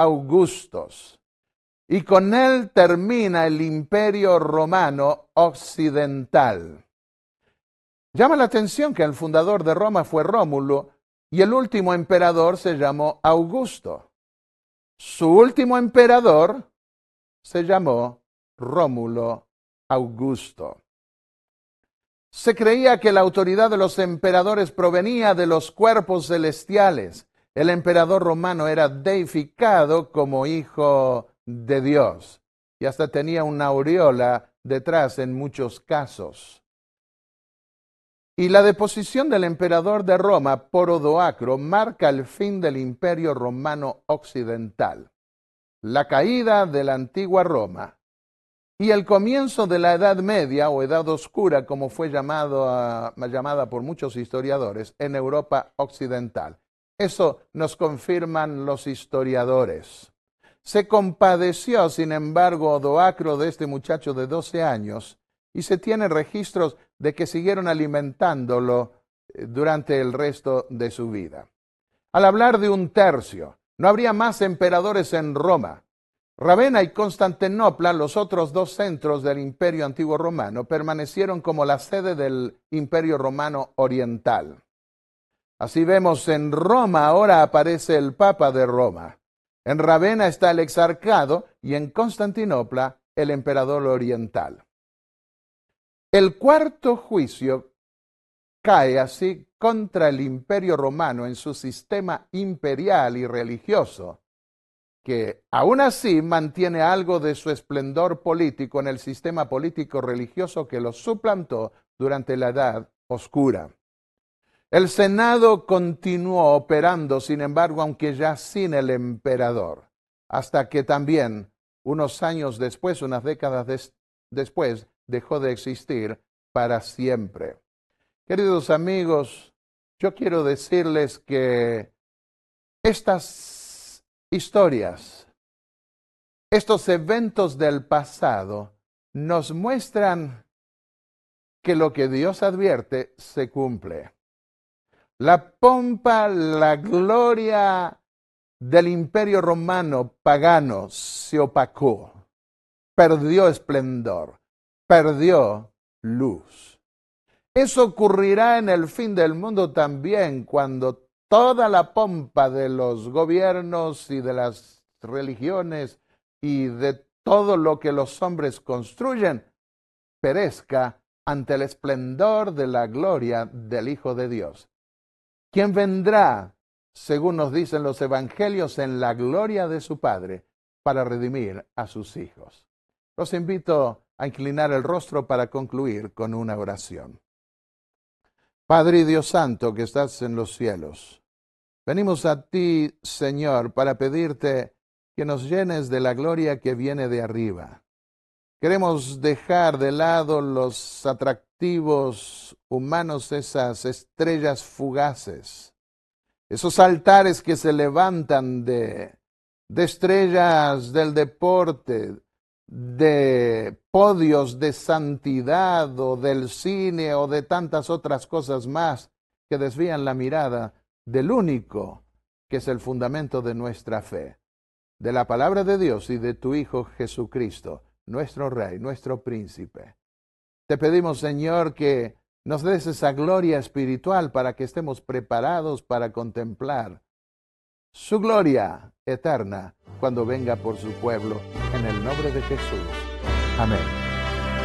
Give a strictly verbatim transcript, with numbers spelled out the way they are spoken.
Augustos. Y con él termina el Imperio Romano Occidental. Llama la atención que el fundador de Roma fue Rómulo y el último emperador se llamó Augusto. Su último emperador se llamó Rómulo Augusto. Se creía que la autoridad de los emperadores provenía de los cuerpos celestiales. El emperador romano era deificado como hijo de Dios y hasta tenía una aureola detrás en muchos casos. Y la deposición del emperador de Roma por Odoacro marca el fin del Imperio Romano Occidental, la caída de la antigua Roma y el comienzo de la Edad Media o Edad Oscura, como fue llamado a, llamada por muchos historiadores, en Europa Occidental. Eso nos confirman los historiadores. Se compadeció, sin embargo, Odoacro de este muchacho de doce años y se tienen registros de que siguieron alimentándolo durante el resto de su vida. Al hablar de un tercio, no habría más emperadores en Roma. Ravenna y Constantinopla, los otros dos centros del Imperio Antiguo Romano, permanecieron como la sede del Imperio Romano Oriental. Así vemos, en Roma ahora aparece el Papa de Roma. En Ravenna está el exarcado y en Constantinopla el emperador oriental. El cuarto juicio cae así contra el Imperio Romano en su sistema imperial y religioso, que aún así mantiene algo de su esplendor político en el sistema político religioso que lo suplantó durante la Edad Oscura. El Senado continuó operando, sin embargo, aunque ya sin el emperador, hasta que también, unos años después, unas décadas des- después, dejó de existir para siempre. Queridos amigos, yo quiero decirles que estas historias, estos eventos del pasado, nos muestran que lo que Dios advierte se cumple. La pompa, la gloria del Imperio Romano pagano se opacó, perdió esplendor, perdió luz. Eso ocurrirá en el fin del mundo también, cuando toda la pompa de los gobiernos y de las religiones y de todo lo que los hombres construyen perezca ante el esplendor de la gloria del Hijo de Dios, quien vendrá, según nos dicen los evangelios, en la gloria de su Padre para redimir a sus hijos. Los invito a inclinar el rostro para concluir con una oración. Padre y Dios Santo que estás en los cielos, venimos a ti, Señor, para pedirte que nos llenes de la gloria que viene de arriba. Queremos dejar de lado los atractivos humanos, esas estrellas fugaces, esos altares que se levantan de, de estrellas del deporte, de podios de santidad o del cine o de tantas otras cosas más que desvían la mirada del único que es el fundamento de nuestra fe, de la palabra de Dios y de tu Hijo Jesucristo, nuestro Rey, nuestro Príncipe. Te pedimos, Señor, que nos des esa gloria espiritual para que estemos preparados para contemplar su gloria eterna cuando venga por su pueblo, en el nombre de Jesús. Amén.